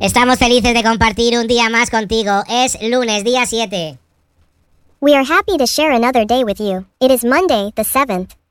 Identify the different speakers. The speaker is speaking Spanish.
Speaker 1: Estamos felices de compartir un día más contigo. Es lunes, día 7.
Speaker 2: We are happy to share another day with you. It is Monday, the 7th.